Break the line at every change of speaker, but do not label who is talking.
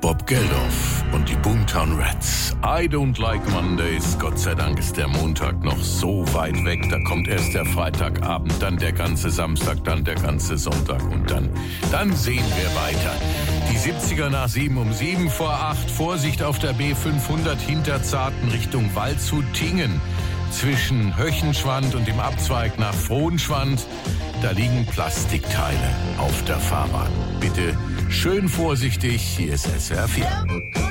Bob Geldof und die Boomtown Rats. I don't like Mondays. Gott sei Dank ist der Montag noch so weit weg. Da kommt erst der Freitagabend, dann der ganze Samstag, dann der ganze Sonntag und dann sehen wir weiter. Die 70er nach 7 um 7 vor 8. Vorsicht auf der B500 Hinterzarten Richtung Waldshut-Tingen. Zwischen Höchenschwand und dem Abzweig nach Frohnschwand, da liegen Plastikteile auf der Fahrbahn. Bitte schön vorsichtig, hier ist SWR 4.